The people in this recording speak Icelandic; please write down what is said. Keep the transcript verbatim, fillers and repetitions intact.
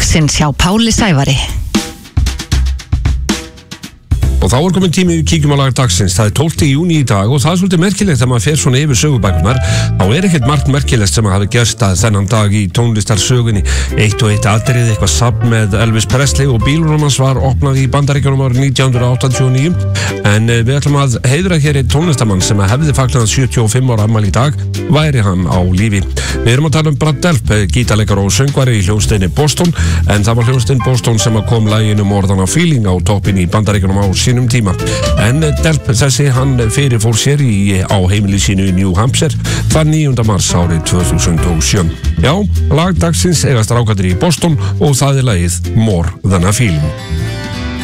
dagsins hjá Páli Sævari. Og þá er komin tími við kíkjum á lag dagsins. Það er tólfti júní í dag og það er svolítið merkilegt þegar maður fer svona yfir sögubækurnar. Þá er ekkert margt merkilegt sem hafi gerst að þennan dag í tónlistarsögunni. Eitt og eitt atriði, eitthvað safn með Elvis Presley og bílunum hans var opnað í Bandaríkjunum árið nítján hundruð áttatíu og níu. En við ætlum að heiðra hér einn tónlistamann sem hefði fagnað sjötíu og fimm ára afmæli í dag, væri hann á lífi. Við erum að tala um Brad Delp, gítarleikari og söngvari í hljómsveitinni Boston, en það var hljómsveitin Boston sem kom laginu More Than a Feeling á toppinn í Bandaríkjunum á sínum tíma. En Delp þessi hann fyrir fór sér í, á heimili sínu í New Hampshire þann níunda mars árið tvö þúsund og sjö. Já, lag dagsins eiga strákarnir í Boston og það er lagið More Than a Feeling.